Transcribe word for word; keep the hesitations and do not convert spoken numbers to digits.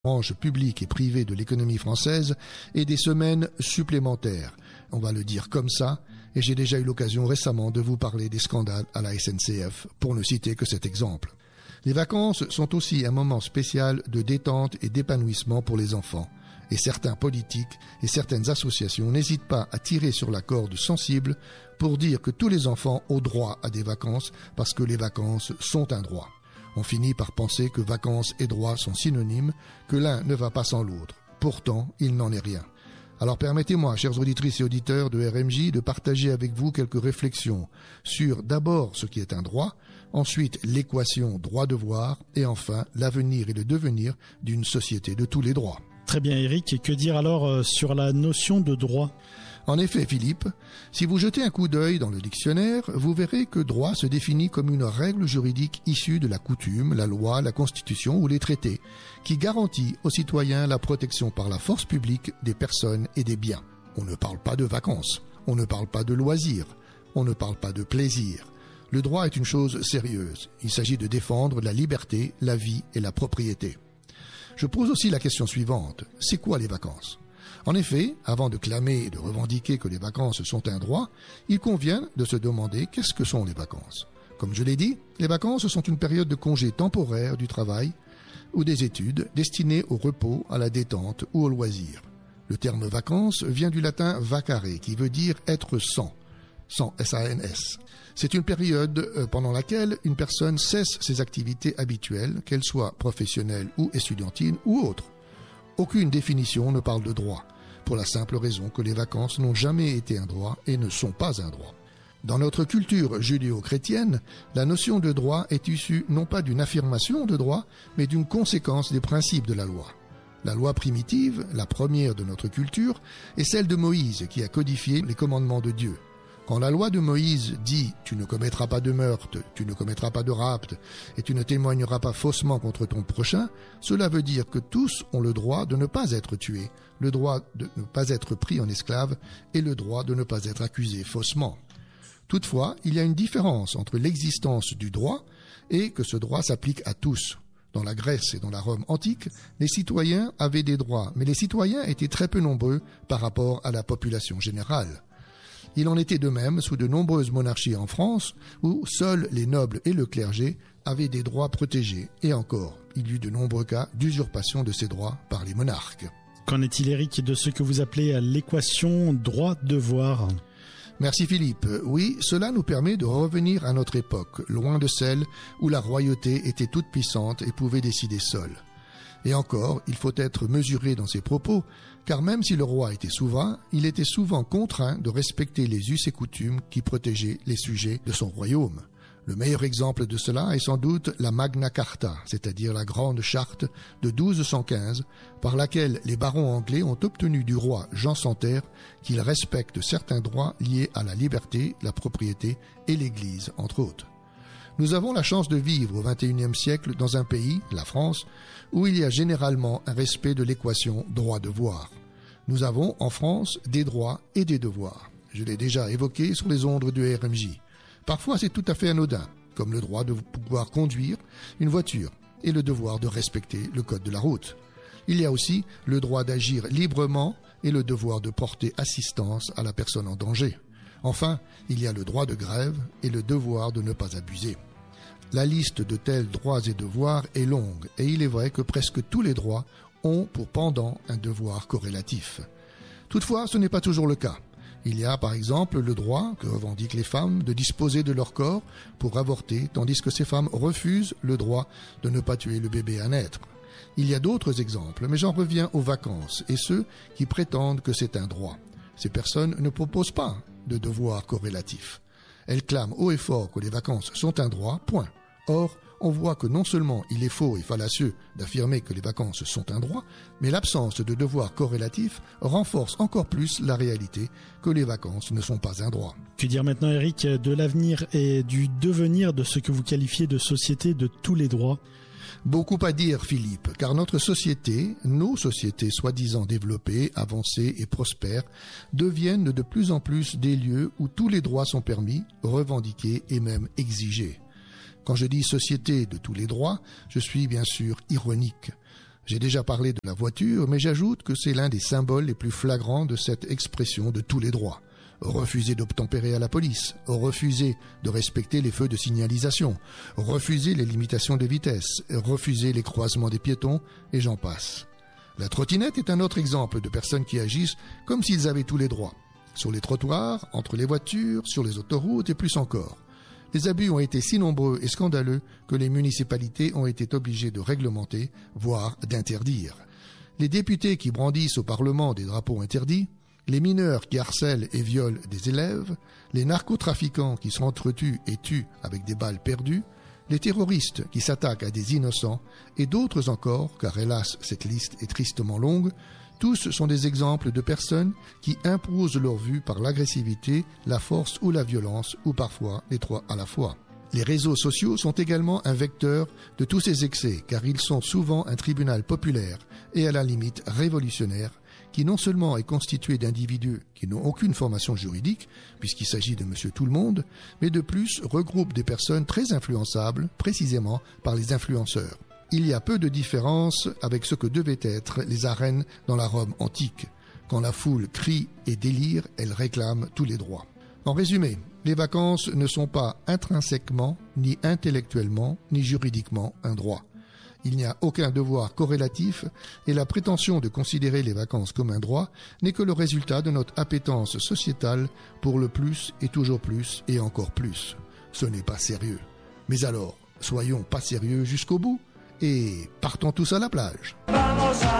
branche publique et privée de l'économie française et des semaines supplémentaires. On va le dire comme ça, et j'ai déjà eu l'occasion récemment de vous parler des scandales à la S N C F, pour ne citer que cet exemple. Les vacances sont aussi un moment spécial de détente et d'épanouissement pour les enfants. Et certains politiques et certaines associations n'hésitent pas à tirer sur la corde sensible pour dire que tous les enfants ont droit à des vacances parce que les vacances sont un droit. On finit par penser que vacances et droits sont synonymes, que l'un ne va pas sans l'autre. Pourtant, il n'en est rien. Alors permettez-moi, chers auditrices et auditeurs de R M J, de partager avec vous quelques réflexions sur d'abord ce qui est un droit, ensuite l'équation droit-devoir et enfin l'avenir et le devenir d'une société de tous les droits. Très bien Eric, et que dire alors euh, sur la notion de droit ? En effet, Philippe, si vous jetez un coup d'œil dans le dictionnaire, vous verrez que droit se définit comme une règle juridique issue de la coutume, la loi, la constitution ou les traités, qui garantit aux citoyens la protection par la force publique des personnes et des biens. On ne parle pas de vacances, on ne parle pas de loisirs, on ne parle pas de plaisir. Le droit est une chose sérieuse. Il s'agit de défendre la liberté, la vie et la propriété. Je pose aussi la question suivante. C'est quoi les vacances ? En effet, avant de clamer et de revendiquer que les vacances sont un droit, il convient de se demander qu'est-ce que sont les vacances. Comme je l'ai dit, les vacances sont une période de congé temporaire du travail ou des études destinée au repos, à la détente ou au loisir. Le terme vacances vient du latin vacare qui veut dire être sans, sans S A N S. C'est une période pendant laquelle une personne cesse ses activités habituelles, qu'elles soient professionnelles ou estudiantines ou autres. Aucune définition ne parle de droit, pour la simple raison que les vacances n'ont jamais été un droit et ne sont pas un droit. Dans notre culture judéo-chrétienne, la notion de droit est issue non pas d'une affirmation de droit, mais d'une conséquence des principes de la loi. La loi primitive, la première de notre culture, est celle de Moïse qui a codifié les commandements de Dieu. Quand la loi de Moïse dit « tu ne commettras pas de meurtre, tu ne commettras pas de rapt et tu ne témoigneras pas faussement contre ton prochain », cela veut dire que tous ont le droit de ne pas être tués, le droit de ne pas être pris en esclave et le droit de ne pas être accusé faussement. Toutefois, il y a une différence entre l'existence du droit et que ce droit s'applique à tous. Dans la Grèce et dans la Rome antique, les citoyens avaient des droits, mais les citoyens étaient très peu nombreux par rapport à la population générale. Il en était de même sous de nombreuses monarchies en France, où seuls les nobles et le clergé avaient des droits protégés. Et encore, il y eut de nombreux cas d'usurpation de ces droits par les monarques. Qu'en est-il, Eric, de ce que vous appelez l'équation droit-devoir ? Merci Philippe. Oui, cela nous permet de revenir à notre époque, loin de celle où la royauté était toute puissante et pouvait décider seule. Et encore, il faut être mesuré dans ses propos, car même si le roi était souverain, il était souvent contraint de respecter les us et coutumes qui protégeaient les sujets de son royaume. Le meilleur exemple de cela est sans doute la Magna Carta, c'est-à-dire la Grande Charte de douze cent quinze, par laquelle les barons anglais ont obtenu du roi Jean Santerre qu'il respecte certains droits liés à la liberté, la propriété et l'Église, entre autres. Nous avons la chance de vivre au vingt et unième siècle dans un pays, la France, où il y a généralement un respect de l'équation droit-devoir. Nous avons en France des droits et des devoirs. Je l'ai déjà évoqué sur les ondes de R M J. Parfois c'est tout à fait anodin, comme le droit de pouvoir conduire une voiture et le devoir de respecter le code de la route. Il y a aussi le droit d'agir librement et le devoir de porter assistance à la personne en danger. Enfin, il y a le droit de grève et le devoir de ne pas abuser. La liste de tels droits et devoirs est longue et il est vrai que presque tous les droits ont pour pendant un devoir corrélatif. Toutefois, ce n'est pas toujours le cas. Il y a par exemple le droit que revendiquent les femmes de disposer de leur corps pour avorter, tandis que ces femmes refusent le droit de ne pas tuer le bébé à naître. Il y a d'autres exemples, mais j'en reviens aux vacances et ceux qui prétendent que c'est un droit. Ces personnes ne proposent pas de devoir corrélatif. Elles clament haut et fort que les vacances sont un droit, point. Or, on voit que non seulement il est faux et fallacieux d'affirmer que les vacances sont un droit, mais l'absence de devoir corrélatif renforce encore plus la réalité que les vacances ne sont pas un droit. Que dire maintenant, Eric, de l'avenir et du devenir de ce que vous qualifiez de société de tous les droits ? Beaucoup à dire, Philippe, car notre société, nos sociétés soi-disant développées, avancées et prospères, deviennent de plus en plus des lieux où tous les droits sont permis, revendiqués et même exigés. Quand je dis société de tous les droits, je suis bien sûr ironique. J'ai déjà parlé de la voiture, mais j'ajoute que c'est l'un des symboles les plus flagrants de cette expression de tous les droits. Refuser d'obtempérer à la police, refuser de respecter les feux de signalisation, refuser les limitations de vitesse, refuser les croisements des piétons, et j'en passe. La trottinette est un autre exemple de personnes qui agissent comme s'ils avaient tous les droits. Sur les trottoirs, entre les voitures, sur les autoroutes et plus encore. Les abus ont été si nombreux et scandaleux que les municipalités ont été obligées de réglementer, voire d'interdire. Les députés qui brandissent au Parlement des drapeaux interdits, les mineurs qui harcèlent et violent des élèves, les narcotrafiquants qui s'entretuent et tuent avec des balles perdues, les terroristes qui s'attaquent à des innocents et d'autres encore, car hélas cette liste est tristement longue, tous sont des exemples de personnes qui imposent leur vue par l'agressivité, la force ou la violence, ou parfois les trois à la fois. Les réseaux sociaux sont également un vecteur de tous ces excès, car ils sont souvent un tribunal populaire et à la limite révolutionnaire, qui non seulement est constitué d'individus qui n'ont aucune formation juridique, puisqu'il s'agit de monsieur tout le monde, mais de plus regroupe des personnes très influençables, précisément par les influenceurs. Il y a peu de différence avec ce que devaient être les arènes dans la Rome antique. Quand la foule crie et délire, elle réclame tous les droits. En résumé, les vacances ne sont pas intrinsèquement, ni intellectuellement, ni juridiquement un droit. Il n'y a aucun devoir corrélatif et la prétention de considérer les vacances comme un droit n'est que le résultat de notre appétence sociétale pour le plus et toujours plus et encore plus. Ce n'est pas sérieux. Mais alors, soyons pas sérieux jusqu'au bout et partons tous à la plage.